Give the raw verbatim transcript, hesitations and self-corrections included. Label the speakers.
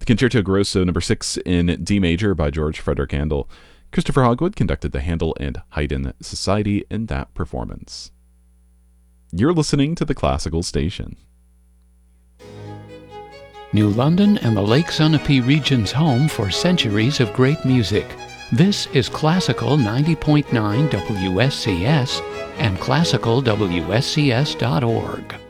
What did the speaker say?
Speaker 1: The Concerto Grosso number six in D major by George Frederick Handel. Christopher Hogwood conducted the Handel and Haydn Society in that performance. You're listening to the Classical Station.
Speaker 2: New London and the Lake Sunapee region's home for centuries of great music. This is Classical ninety point nine W S C S and classical W S C S dot org.